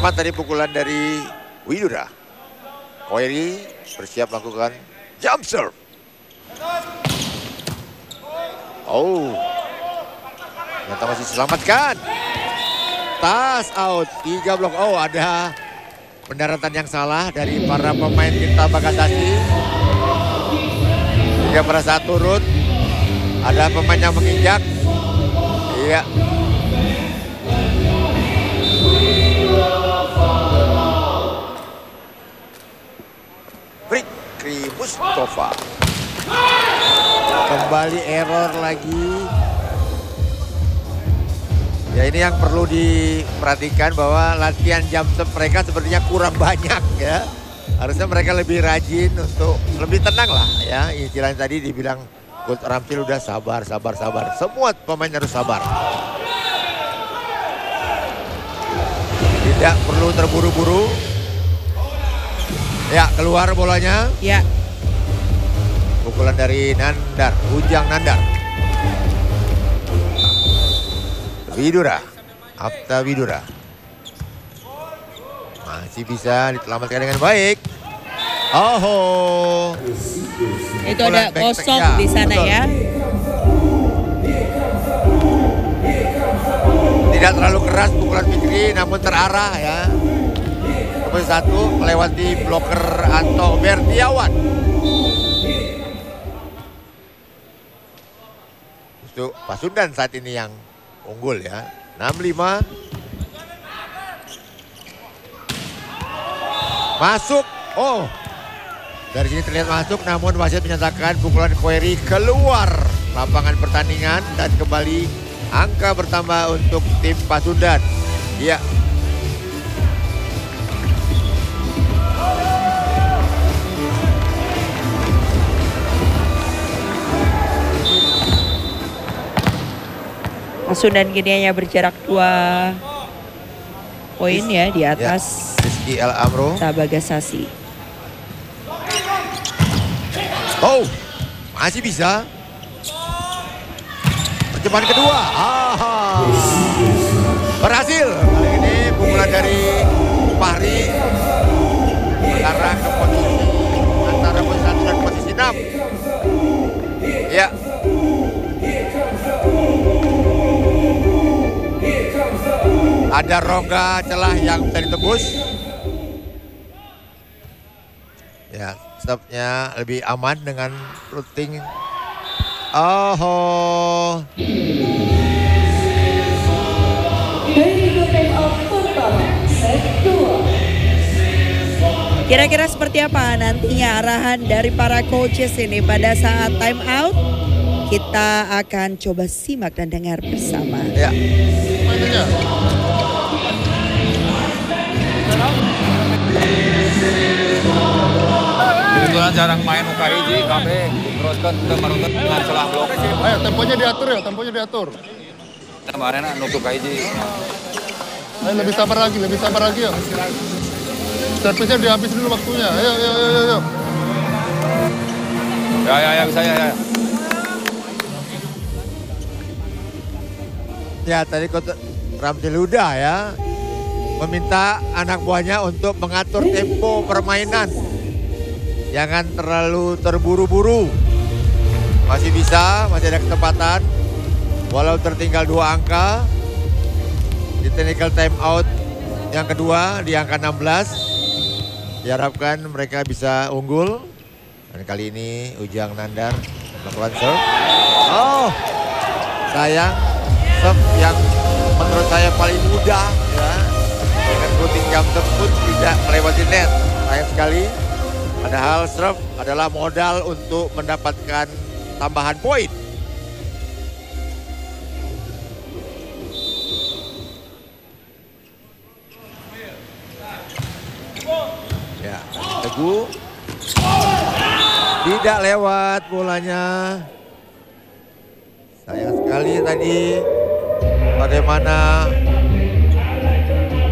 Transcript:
Selamat tadi pukulan dari Widura. Koiri bersiap melakukan jump serve. Oh, ternyata masih diselamatkan. Tas out, 3 blok. Oh, ada pendaratan yang salah dari para pemain Tirta Bagasasi. Jika pada saat turun, ada pemain yang menginjak. Iya. Fikri Mustafa. Kembali error lagi. Ya, ini yang perlu diperhatikan bahwa latihan jump serve mereka sepertinya kurang banyak ya. Harusnya mereka lebih rajin untuk lebih tenang lah ya. Istilahnya tadi dibilang Coach Ramsil udah sabar. Semua pemain harus sabar. Tidak perlu terburu-buru. Ya, keluar bolanya. Ya. Pukulan dari Nandar, Ujang Nandar. Widura, Apta Widura. Masih bisa diselamatkan dengan baik. Oh. Itu ada kosong di sana betul. Ya. Tidak terlalu keras pukulan Fikri namun terarah ya. Kemudian satu melewati bloker Anto Bertiawan. Itu Pasundan saat ini yang unggul ya. 65. Masuk. Oh. Dari sini terlihat masuk namun wasit menyatakan pukulan Koiri keluar lapangan pertandingan dan kembali angka bertambah untuk tim Pasundan. Ya. Pasundan kini hanya berjarak 2 poin ya di atas Rizky El Amro. Bagasasi. Oh, masih bisa. Percobaan kedua. Berhasil. Kali ini pukulan dari Fahri mengarah ke posisi antara posisi 1 dan posisi 6. Ya. Ada rongga celah yang bisa ditembus. Ya, stopnya lebih aman dengan routing. Oh. Kira-kira seperti apa nantinya arahan dari para coaches ini pada saat time out? Kita akan coba simak dan dengar bersama. Ya. Kebetulan jarang main UKIJ, KB teruskan ke meruntut dengan celah blok. Ayo temponya diatur ya, temponya diatur. Kemarin nutup UKIJ. Ayo lebih sabar lagi ya. Servisnya dihabis dulu waktunya. Ayo. Ya bisa ya. Ya, tadi Coach Ramsil Huda ya meminta anak buahnya untuk mengatur tempo permainan. Jangan terlalu terburu-buru. Masih bisa, masih ada kesempatan. Walau tertinggal 2 angka. Di technical time out yang kedua di angka 16. Diharapkan mereka bisa unggul. Dan kali ini Ujang Nandar melakukan serve. Oh, sayang. Serve yang menurut saya paling mudah ya. Dengan routing jump serve pun tidak melewati net. Sayang sekali. Padahal serve adalah modal untuk mendapatkan tambahan poin. Ya, Teguh. Tidak lewat bolanya. Sayang sekali tadi bagaimana